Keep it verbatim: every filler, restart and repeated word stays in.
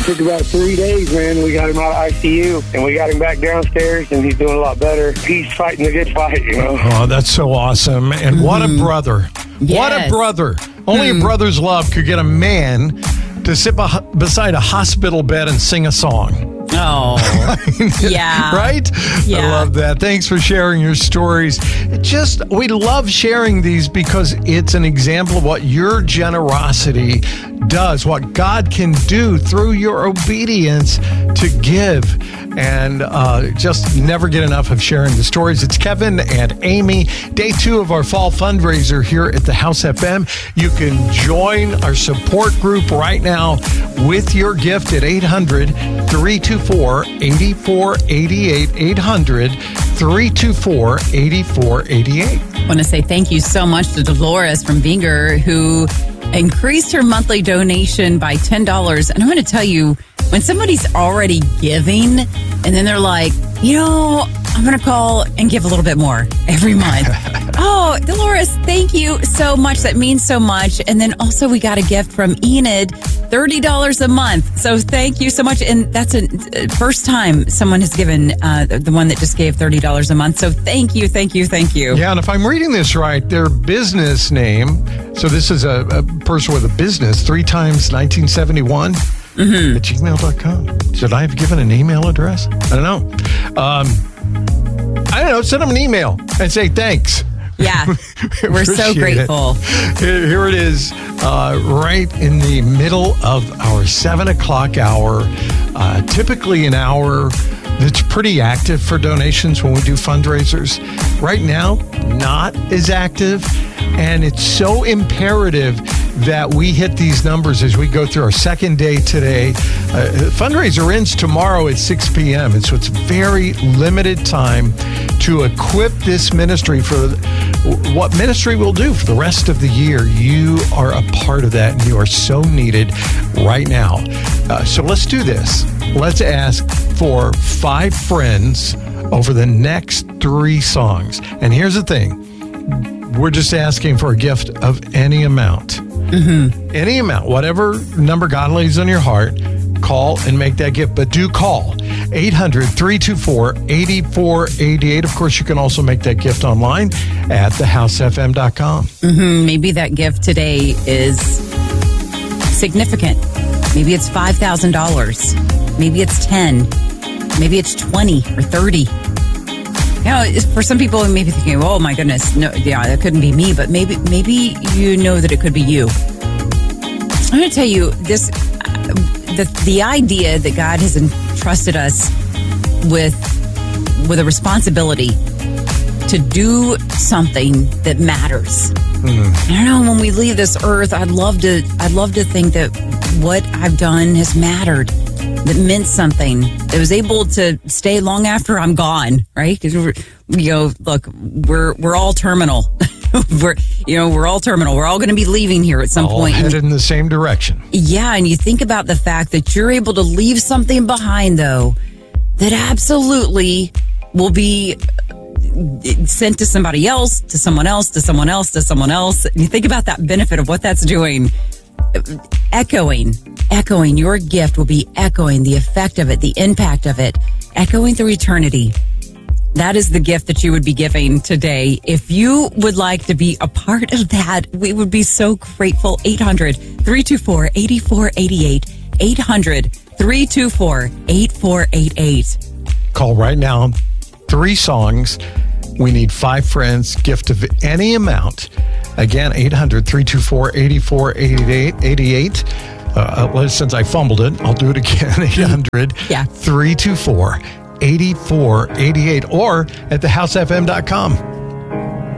took about three days, man. We got him out of I C U, and we got him back downstairs, and he's doing a lot better. He's fighting the good fight, you know. Oh, that's so awesome. And mm-hmm. what a brother. Yes. What a brother. Only mm. a brother's love could get a man to sit beh- beside a hospital bed and sing a song. Oh, yeah. Right? Yeah. I love that. Thanks for sharing your stories. It just, we love sharing these because it's an example of what your generosity does, what God can do through your obedience to give. And uh, just never get enough of sharing the stories. It's Kevin and Amy, day two of our fall fundraiser here at the House F M. You can join our support group right now with your gift at eight hundred, three two four, eight four eight eight, eight hundred, three two four, eight four eight eight. I want to say thank you so much to Dolores from Vinger, who increased her monthly donation by ten dollars. And I'm going to tell you, when somebody's already giving and then they're like, you know, I'm going to call and give a little bit more every month. Oh, Dolores, thank you so much. That means so much. And then also we got a gift from Enid, thirty dollars a month. So thank you so much. And that's a first time someone has given, uh, the one that just gave thirty dollars a month. So thank you, thank you, thank you. Yeah, and if I'm reading this right, their business name, so this is a, a person with a business, three times nineteen seventy-one. Mm-hmm. At gmail dot com. Should I have given an email address? I don't know. Um, I don't know. Send them an email and say thanks. Yeah, we're so grateful. It. Here, here it is, uh, right in the middle of our seven o'clock hour. Uh, typically an hour that's pretty active for donations when we do fundraisers. Right now, not as active. And it's so imperative that we hit these numbers as we go through our second day today. Uh, fundraiser ends tomorrow at six p.m. And so it's very limited time to equip this ministry for what ministry will do for the rest of the year. You are a part of that, and you are so needed right now. Uh, so let's do this. Let's ask for five friends over the next three songs. And here's the thing. We're just asking for a gift of any amount. Mm-hmm. Any amount. Whatever number God lays on your heart, call and make that gift. But do call. eight hundred, three two four, eight four eight eight. Of course, you can also make that gift online at the house f m dot com. Mm-hmm. Maybe that gift today is significant. Maybe it's five thousand dollars. Maybe it's ten. Maybe it's twenty or thirty. You know, for some people, you may be thinking, oh my goodness, no, yeah, that couldn't be me. But maybe maybe you know that it could be you. I'm going to tell you this, uh, the, the idea that God has entrusted us with, with a responsibility to do something that matters. Mm. I don't know, when we leave this earth, I'd love to, I'd love to think that what I've done has mattered, that meant something, that was able to stay long after I'm gone, right? Because we're, you know, look, we're we're all terminal. we're you know we're all terminal. We're all going to be leaving here at some all point. Headed in the same direction. Yeah, and you think about the fact that you're able to leave something behind, though, that absolutely will be sent to somebody else, to someone else, to someone else, to someone else. And you think about that benefit of what that's doing. Echoing, echoing, your gift will be echoing the effect of it, the impact of it, echoing through eternity. That is the gift that you would be giving today. If you would like to be a part of that, we would be so grateful. eight hundred, three two four, eight four eight eight, eight hundred, three two four, eight four eight eight. Call right now. Three songs. We need five friends. Gift of any amount. Again, eight hundred, three two four, eight four eight eight. Uh, since I fumbled it, I'll do it again. eight hundred, yeah. three two four, eight four eight eight. Or at the house f m dot com.